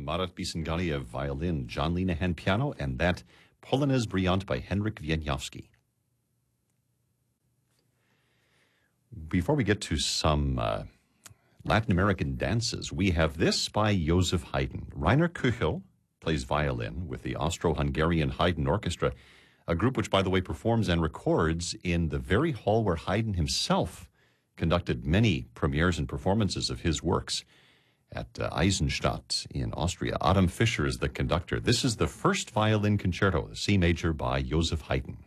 Marat Bisangaliev violin, John Linehan piano, and that Polonaise Brillante by Henryk Wieniawski. Before we get to some Latin American dances, we have this by Joseph Haydn. Rainer Kuchel plays violin with the Austro-Hungarian Haydn Orchestra, a group which, by the way, performs and records in the very hall where Haydn himself conducted many premieres and performances of his works at Eisenstadt in Austria. Adam Fischer is the conductor. This is the first violin concerto, the C major by Joseph Haydn.